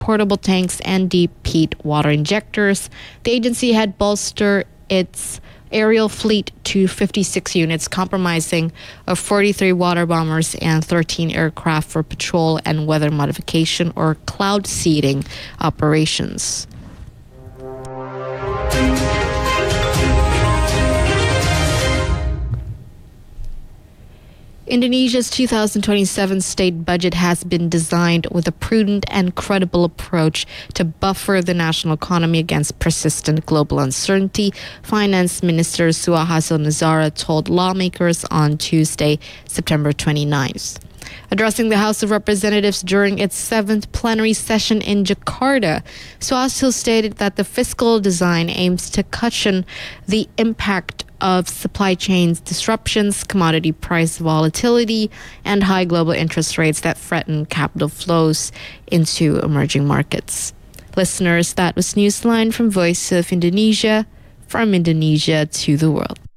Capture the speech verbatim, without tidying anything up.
portable tanks, and deep heat water injectors. The agency had bolstered its aerial fleet to fifty-six units, comprising of forty-three water bombers and thirteen aircraft for patrol and weather modification or cloud seeding operations. Indonesia's two thousand twenty-seven state budget has been designed with a prudent and credible approach to buffer the national economy against persistent global uncertainty, Finance Minister Suharto Nazara told lawmakers on Tuesday, September twenty-ninth. Addressing the House of Representatives during its seventh plenary session in Jakarta, Suharto stated that the fiscal design aims to cushion the impact of supply chain disruptions, commodity price volatility, and high global interest rates that threaten capital flows into emerging markets. Listeners, that was Newsline from Voice of Indonesia, from Indonesia to the world.